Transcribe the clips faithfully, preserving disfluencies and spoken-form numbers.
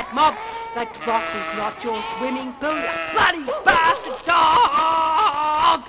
that mob. The trough is not your swimming pool, you bloody bastard dog!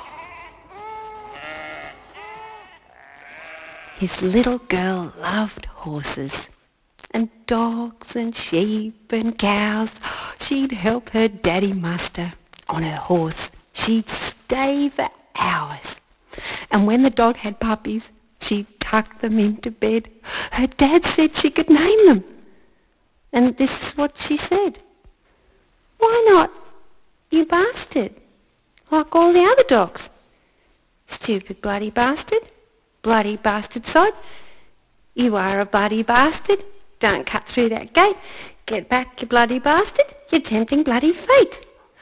His little girl loved horses and dogs and sheep and cows. She'd help her daddy muster on her horse. She'd stay for hours. And when the dog had puppies, she'd tuck them into bed. Her dad said she could name them. And this is what she said. "Why not, you bastard, like all the other dogs? Stupid bloody bastard, bloody bastard sod. You are a bloody bastard. Don't cut through that gate. Get back, you bloody bastard. You're tempting bloody fate."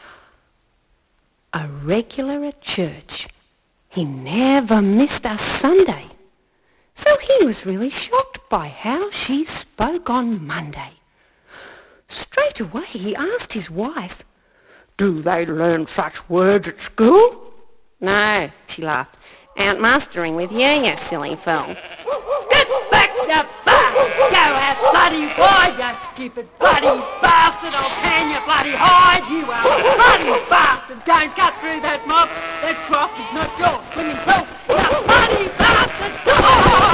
A regular at church. He never missed a Sunday. So he was really shocked by how she spoke on Monday. Straight away he asked his wife, "Do they learn such words at school?" "No," she laughed. "Out mastering with you, you silly fool." Get back, you bastard! Go out bloody wide, you stupid bloody bastard! I'll tan your bloody hide! You are a bloody bastard! Don't cut through that mob!